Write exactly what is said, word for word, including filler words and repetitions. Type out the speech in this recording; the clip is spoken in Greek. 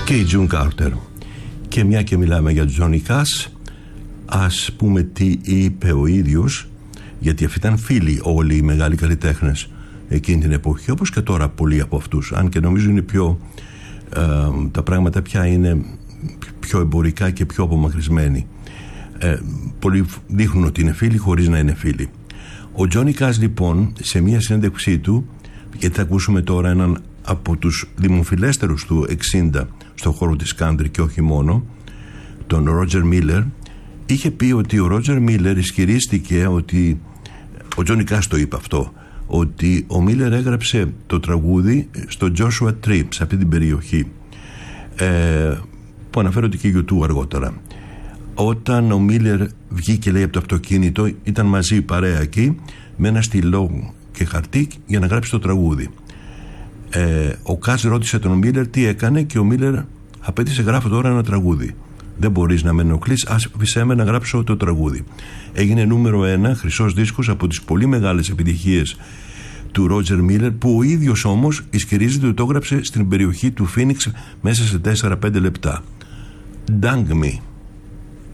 και η June Carter. Και μια και μιλάμε για Johnny Cash, ας πούμε τι είπε ο ίδιος, γιατί αυτοί ήταν φίλοι όλοι οι μεγάλοι καλλιτέχνες εκείνη την εποχή, όπως και τώρα πολλοί από αυτούς, αν και νομίζω είναι πιο ε, τα πράγματα πια είναι πιο εμπορικά και πιο απομακρυσμένοι. Ε, πολλοί δείχνουν ότι είναι φίλοι χωρίς να είναι φίλοι. Ο Johnny Cash λοιπόν, σε μια συνέντευξή του, γιατί θα ακούσουμε τώρα έναν από τους δημοφιλέστερους του εξήντα στον χώρο της country και όχι μόνο, τον Roger Miller, είχε πει ότι ο Roger Miller ισχυρίστηκε ότι, ο Johnny Cash το είπε αυτό, ότι ο Miller έγραψε το τραγούδι στο Joshua Tree, σε αυτή την περιοχή, ε, που αναφέρονται και YouTube αργότερα. Όταν ο Miller βγήκε, λέει, από το αυτοκίνητο, ήταν μαζί η παρέα εκεί με ένα στυλό και χαρτί για να γράψει το τραγούδι. Ε, ο Cash ρώτησε τον Miller τι έκανε και ο Miller απέτησε, γράφω τώρα ένα τραγούδι. Δεν μπορείς να με ενοχλείς, άφησέ με να γράψω το τραγούδι. Έγινε νούμερο ένα, χρυσός δίσκος, από τις πολύ μεγάλες επιτυχίες του Roger Miller, που ο ίδιος όμως ισχυρίζεται ότι το έγραψε στην περιοχή του Phoenix μέσα σε τέσσερα πέντε λεπτά. Dang Me.